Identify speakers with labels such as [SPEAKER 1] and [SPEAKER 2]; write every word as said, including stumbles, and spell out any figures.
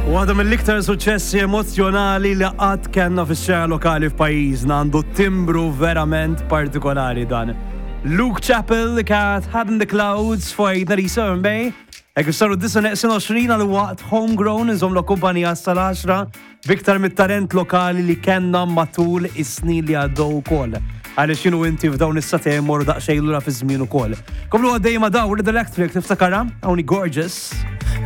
[SPEAKER 1] Waħda mill-iktar suċċessi emozjonali li qatt kellna fix-xena lokali f'pajjiżna għandu timbru verament partikolari dan. Luke Chappell li kat Had in the Clouds fojt Narisa Bay. Ek saru disa neqsin għoxrin għal waqt homegrown iżom la kumpanija sal-għaxra biktar mit-talent lokali li kenna matul is-snin li għaddew ukoll. Għaliex kienu inti f'dawn is-satej morru daqsxejn lura fi żmien ukoll. Komlu għaddej ma' daw Red Electric tiftakara hawnni Gorgeous.